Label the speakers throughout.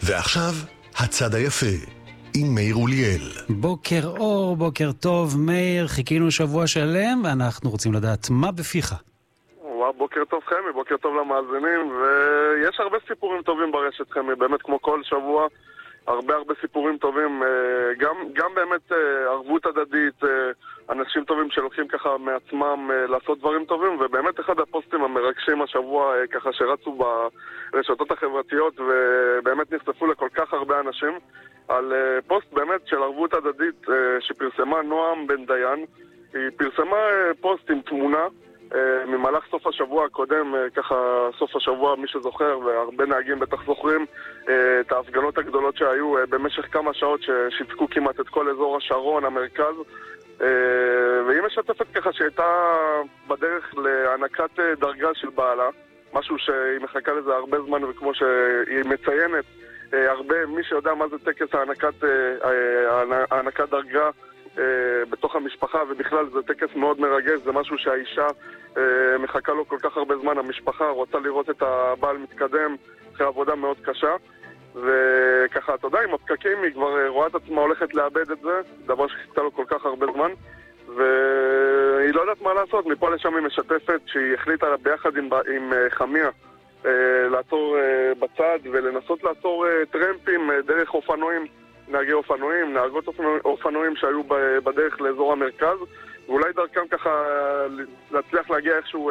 Speaker 1: ועכשיו, הצד היפה, עם מאיר אוליאל.
Speaker 2: בוקר אור, בוקר טוב, מאיר, חיכינו שבוע שלם, ואנחנו רוצים לדעת מה בפיך.
Speaker 3: בוקר טוב חמי, בוקר טוב למאזינים, ויש הרבה סיפורים טובים ברשת חמי, באמת כמו כל שבוע, הרבה סיפורים טובים, גם באמת ערבות הדדית, אנשים טובים שלוקחים ככה מעצמם לעשות דברים טובים, ובאמת אחד הפוסטים המרגשים השבוע ככה שרצו ברשתות החברתיות ובאמת נחשפו לכל כך הרבה אנשים, על פוסט באמת של ערבות הדדית שפרסמה נועם בן דיין. היא פרסמה פוסט עם תמונה ממהלך סוף השבוע הקודם, ככה סוף השבוע מי שזוכר והרבה נהגים בטח זוכרים את ההפגנות הגדולות שהיו במשך כמה שעות ששיתקו כמעט את כל אזור השרון, המרכז, והיא משתפת ככה שהייתה בדרך להענקת דרגה של בעלה, משהו שהיא מחכה לזה הרבה זמן, וכמו שהיא מציינת הרבה, מי שיודע מה זה טקס הענקת דרגה בתוך המשפחה, ובכלל זה טקס מאוד מרגש, זה משהו שהאישה מחכה לו כל כך הרבה זמן, המשפחה רוצה לראות את הבעל מתקדם אחרי עבודה מאוד קשה, וככה, אתה יודע, עם הפקקים היא כבר רואה את עצמה הולכת לאבד את זה, דבר שחיכתה לו כל כך הרבה זמן, והיא לא יודעת מה לעשות. מפה לשם היא משתפת שהיא החליטה ביחד עם חמיה לעצור בצד ולנסות לעצור טרמפים דרך אופנועים, נהגי אופנועים, נהגות אופנועים שהיו בדרך לאזור המרכז, ואולי דרכם ככה להצליח להגיע איכשהו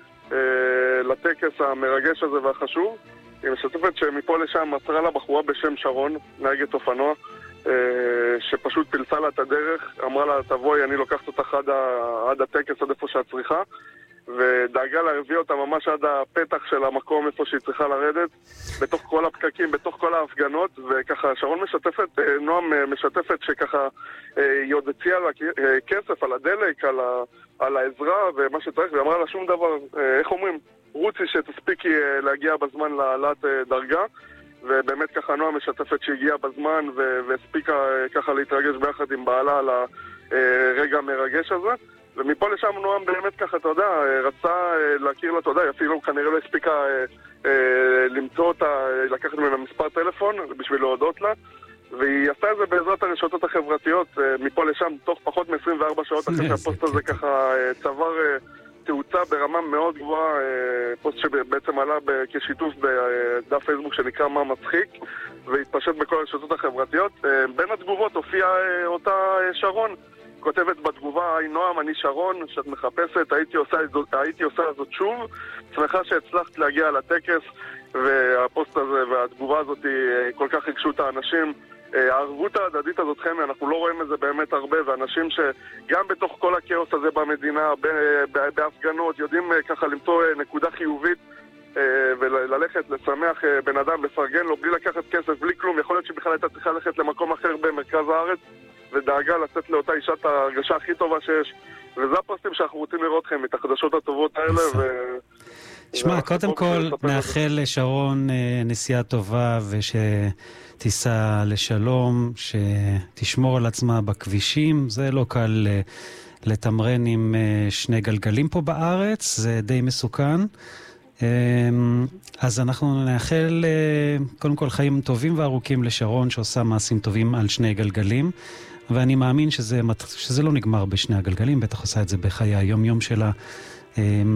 Speaker 3: לטקס המרגש הזה והחשוב. היא משתפת שמפה לשם עצרה לה בחורה בשם שרון, נהגת אופנוע, שפשוט פילסה לה את הדרך, אמרה לה תבואי, אני לוקחת אותך עד הטקס, עד איפה שאת צריכה, ודאגה להביא אותה ממש עד הפתח של המקום איפה שהיא צריכה לרדת, בתוך כל הפקקים, בתוך כל ההפגנות, וככה שרון משתפת, נועם משתפת שככה היא עוד הציעה לה כסף על הדלק, על העזרה ומה שצריך, ואמרה לה שום דבר, איך אומרים? רוצי שתספיקי להגיע בזמן לעלת דרגה, ובאמת ככה נועם משתפת שהגיעה בזמן והספיקה ככה להתרגש ביחד עם בעלה על הרגע המרגש הזה. ומפה לשם נועם באמת ככה, אתה יודע, רצה להכיר לה, אתה יודע, אפילו כנראה לא הספיקה למצוא אותה, לקחת ממנה מספר טלפון בשביל להודות לה, והיא עשתה את זה בעזרת הרשתות החברתיות, מפה לשם, תוך פחות מ-24 שעות אחרי שהפוסט הזה ככה צבר תאוצה ברמה מאוד גבוהה, פוסט שבעצם עלה כשיתוף בדף פייסבוק שנקרא מה מצחיק, והתפשט בכל הרשתות החברתיות. בין התגובות הופיעה אותה שרון, כותבת בתגובה, היי נועם, אני שרון, שאת מחפשת, הייתי עושה זאת שוב, שמחה שהצלחת להגיע לטקס, והפוסט הזה והתגובה הזאת כל כך ריגשו את האנשים. הערבות ההדדית הזאת, חמי, אנחנו לא רואים את זה באמת הרבה, ואנשים שגם בתוך כל הכאוס הזה במדינה, בהפגנות, יודעים ככה למצוא נקודה חיובית וללכת, לשמח בן אדם, לפרגן לו, בלי לקחת כסף, בלי כלום. יכול להיות שבכלל הייתה צריכה ללכת למקום אחר במרכז הארץ, ודאגה לצאת לאותה אישה את ההרגשה הכי טובה שיש. וזה הפוסטים שאנחנו רוצים לראות לכם, את החדשות הטובות האלה.
Speaker 2: שמע, קודם כל נאחל לשרון נסיעה טובה ושתיסע לשלום, שתשמור על עצמה בכבישים. זה לא קל לתמרן עם שני גלגלים פה בארץ, זה די מסוכן. אז אנחנו נאחל קודם כל חיים טובים וארוכים לשרון, שעושה מעשים טובים על שני גלגלים, ואני מאמין שזה לא נגמר בשני הגלגלים, בטח עושה את זה בחיי היום-יום שלה.